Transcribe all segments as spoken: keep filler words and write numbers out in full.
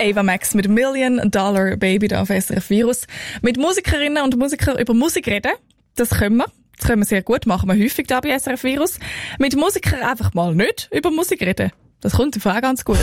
Ava Max mit Million Dollar Baby da auf S R F Virus. Mit Musikerinnen und Musikern über Musik reden, das können wir. Das können wir sehr gut, machen wir häufig da bei S R F Virus. Mit Musikern einfach mal nicht über Musik reden. Das kommt einfach auch ganz gut.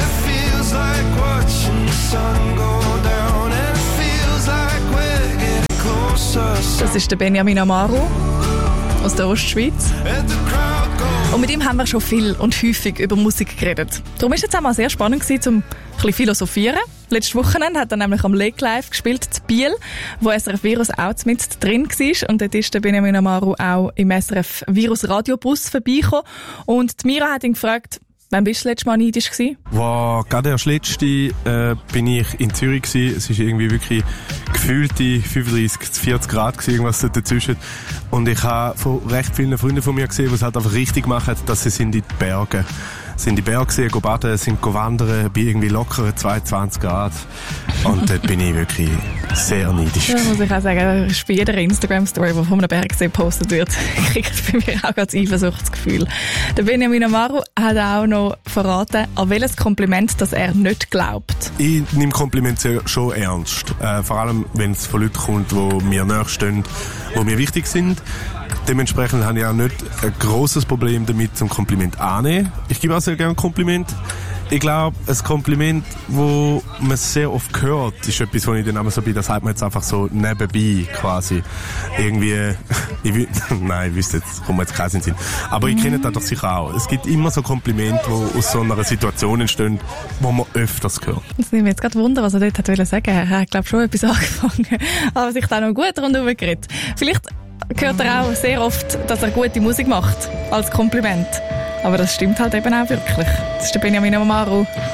Das ist der Benjamin Amaro aus der Ostschweiz. Und mit ihm haben wir schon viel und häufig über Musik geredet. Darum war es jetzt auch mal sehr spannend gewesen, um ein bisschen philosophieren. Letztes Wochenende hat er nämlich am Lake Live gespielt, in Biel, wo S R F Virus auch mit drin war. Und dort ist der Benjamin Amaro auch im S R F Virus Radiobus vorbeigekommen. Und die Mira hat ihn gefragt, wann bist du das letzte Mal neidisch gewesen? Wow, gerade erst letzte äh, bin ich in Zürich gewesen. Es war irgendwie wirklich gefühlte fünfunddreissig bis vierzig Grad gewesen, irgendwas dazwischen. Und ich habe von recht vielen Freunden von mir gesehen, die es halt einfach richtig machen, dass sie sind in die Berge. sind in die Berge gesehen, go baden, sind go wandern, bei irgendwie lockeren zweiundzwanzig Grad. Und dort bin ich wirklich sehr neidisch. Ja, muss ich auch sagen, bei jeder Instagram-Story, die von einem Bergsee gepostet wird, kriegt bei mir auch ganz Eifersuchtsgefühl. Der Benjamin Amaro hat auch noch verraten, an welches Kompliment das er nicht glaubt. Ich nehme Komplimente schon ernst. Äh, vor allem, wenn es von Leuten kommt, die mir nachstehen, die mir wichtig sind. Dementsprechend habe ich auch nicht ein grosses Problem damit, zum Kompliment anzunehmen. Ich gebe auch sehr gerne ein Kompliment. Ich glaube, ein Kompliment, das man sehr oft hört, ist etwas, wo ich dann aber so bin, das sagt man jetzt einfach so nebenbei quasi. Irgendwie, ich will, nein, ich wüsste jetzt, kommt mir jetzt keinen Sinn. Aber ich kenne das doch sicher auch. Es gibt immer so Komplimente, die aus so einer Situation entstehen, wo man öfters hört. Das nimmt mich jetzt gerade Wunder, was er dort hat sagen. Er hat, glaube ich, schon etwas angefangen. Aber sich da noch gut rundherum geredet. Vielleicht hört er auch sehr oft, dass er gute Musik macht, als Kompliment. Aber das stimmt halt eben auch wirklich. Das ist der Benjamin Amaro.